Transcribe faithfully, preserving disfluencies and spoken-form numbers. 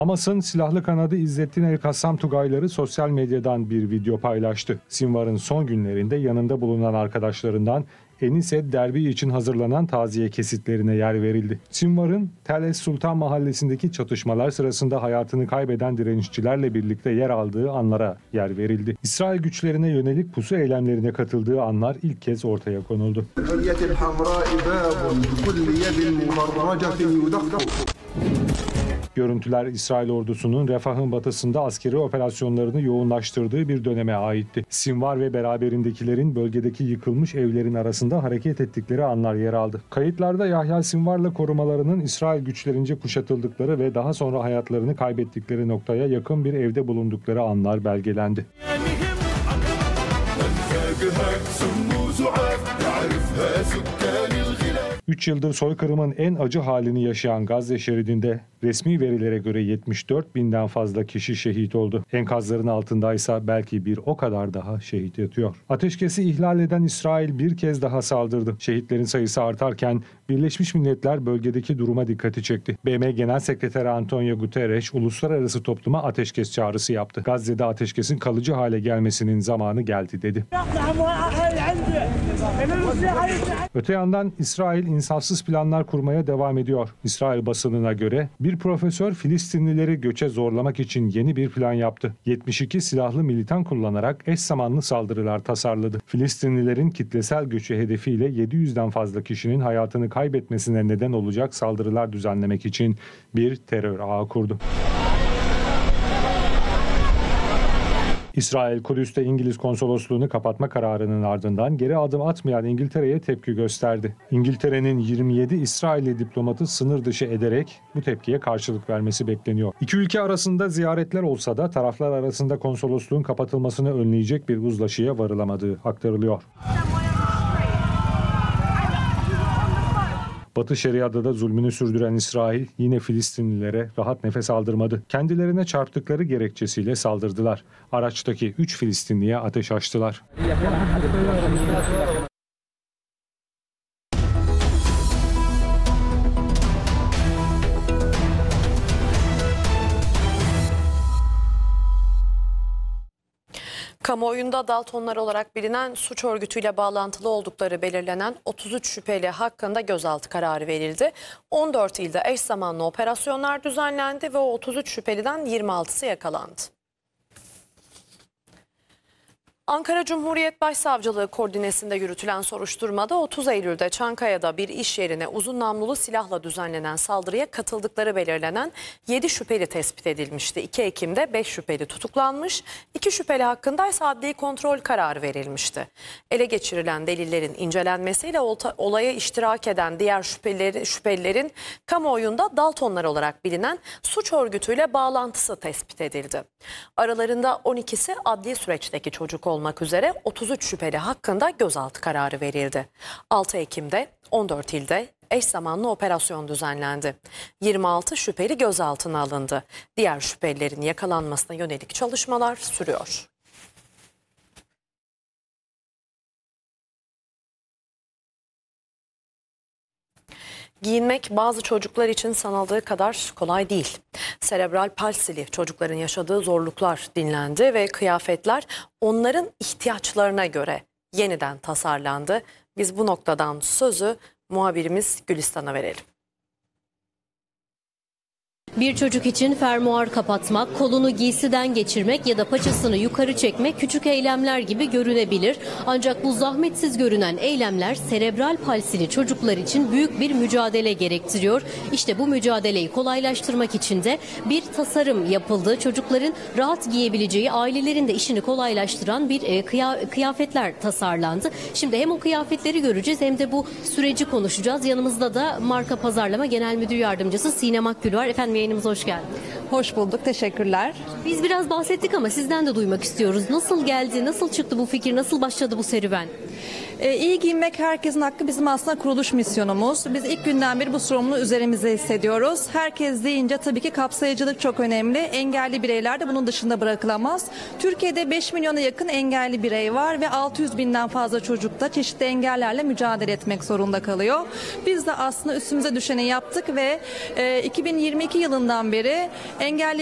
Hamas'ın silahlı kanadı İzzettin El-Kassam Tugayları sosyal medyadan bir video paylaştı. Sinvar'ın son günlerinde yanında bulunan arkadaşlarından Enise Derbi için hazırlanan taziye kesitlerine yer verildi. Sinvar'ın Tel Es Sultan mahallesindeki çatışmalar sırasında hayatını kaybeden direnişçilerle birlikte yer aldığı anlara yer verildi. İsrail güçlerine yönelik pusu eylemlerine katıldığı anlar ilk kez ortaya konuldu. Görüntüler İsrail ordusunun Refah'ın batısında askeri operasyonlarını yoğunlaştırdığı bir döneme aitti. Sinvar ve beraberindekilerin bölgedeki yıkılmış evlerin arasında hareket ettikleri anlar yer aldı. Kayıtlarda Yahya Sinvar'la korumalarının İsrail güçlerince kuşatıldıkları ve daha sonra hayatlarını kaybettikleri noktaya yakın bir evde bulundukları anlar belgelendi. Üç yıldır soykırımın en acı halini yaşayan Gazze şeridinde resmi verilere göre yetmiş dört binden fazla kişi şehit oldu. Enkazların altındaysa belki bir o kadar daha şehit yatıyor. Ateşkesi ihlal eden İsrail bir kez daha saldırdı. Şehitlerin sayısı artarken Birleşmiş Milletler bölgedeki duruma dikkati çekti. B M Genel Sekreteri Antonio Guterres uluslararası topluma ateşkes çağrısı yaptı. Gazze'de ateşkesin kalıcı hale gelmesinin zamanı geldi dedi. Öte yandan İsrail insafsız planlar kurmaya devam ediyor. İsrail basınına göre bir profesör Filistinlileri göçe zorlamak için yeni bir plan yaptı. yetmiş iki silahlı militan kullanarak eş zamanlı saldırılar tasarladı. Filistinlilerin kitlesel göçü hedefiyle yedi yüzden fazla kişinin hayatını kaybetmesine neden olacak saldırılar düzenlemek için bir terör ağı kurdu. İsrail, Kudüs'te İngiliz konsolosluğunu kapatma kararının ardından geri adım atmayan İngiltere'ye tepki gösterdi. İngiltere'nin yirmi yedi İsrailli diplomatı sınır dışı ederek bu tepkiye karşılık vermesi bekleniyor. İki ülke arasında ziyaretler olsa da taraflar arasında konsolosluğun kapatılmasını önleyecek bir uzlaşıya varılamadığı aktarılıyor. Batı Şeria'da zulmünü sürdüren İsrail yine Filistinlilere rahat nefes aldırmadı. Kendilerine çarptıkları gerekçesiyle saldırdılar. Araçtaki üç Filistinliye ateş açtılar. Kamuoyunda Daltonlar olarak bilinen suç örgütüyle bağlantılı oldukları belirlenen otuz üç şüpheli hakkında gözaltı kararı verildi. on dört ilde eş zamanlı operasyonlar düzenlendi ve o otuz üç şüpheliden yirmi altısı yakalandı. Ankara Cumhuriyet Başsavcılığı koordinesinde yürütülen soruşturmada otuz Eylül'de Çankaya'da bir iş yerine uzun namlulu silahla düzenlenen saldırıya katıldıkları belirlenen yedi şüpheli tespit edilmişti. iki Ekim'de beş şüpheli tutuklanmış, iki şüpheli hakkında ise adli kontrol kararı verilmişti. Ele geçirilen delillerin incelenmesiyle olaya iştirak eden diğer şüphelileri, şüphelilerin kamuoyunda Daltonlar olarak bilinen suç örgütüyle bağlantısı tespit edildi. Aralarında on ikisi adli süreçteki çocuk olmak üzere otuz üç şüpheli hakkında gözaltı kararı verildi. altı Ekim'de on dört ilde eş zamanlı operasyon düzenlendi. yirmi altı şüpheli gözaltına alındı. Diğer şüphelilerin yakalanmasına yönelik çalışmalar sürüyor. Giyinmek bazı çocuklar için sanıldığı kadar kolay değil. Serebral palsili çocukların yaşadığı zorluklar dinlendi ve kıyafetler onların ihtiyaçlarına göre yeniden tasarlandı. Biz bu noktadan sözü muhabirimiz Gülistan'a verelim. Bir çocuk için fermuar kapatmak, kolunu giysiden geçirmek ya da paçasını yukarı çekmek küçük eylemler gibi görünebilir. Ancak bu zahmetsiz görünen eylemler serebral palsili çocuklar için büyük bir mücadele gerektiriyor. İşte bu mücadeleyi kolaylaştırmak için de bir tasarım yapıldı. Çocukların rahat giyebileceği, ailelerin de işini kolaylaştıran bir e, kıya, kıyafetler tasarlandı. Şimdi hem o kıyafetleri göreceğiz hem de bu süreci konuşacağız. Yanımızda da Marka Pazarlama Genel Müdür Yardımcısı Sinem Akgül var. Efendim, yayınımıza hoş geldiniz. Hoş bulduk, teşekkürler. Biz biraz bahsettik ama sizden de duymak istiyoruz. Nasıl geldi, nasıl çıktı bu fikir, nasıl başladı bu serüven? Ee, iyi giyinmek herkesin hakkı bizim aslında kuruluş misyonumuz. Biz ilk günden beri bu sorumluluğu üzerimize hissediyoruz. Herkes deyince tabii ki kapsayıcılık çok önemli. Engelli bireyler de bunun dışında bırakılamaz. Türkiye'de beş milyona yakın engelli birey var ve altı yüz binden fazla çocuk da çeşitli engellerle mücadele etmek zorunda kalıyor. Biz de aslında üstümüze düşeni yaptık ve e, iki bin yirmi iki yılından beri engelli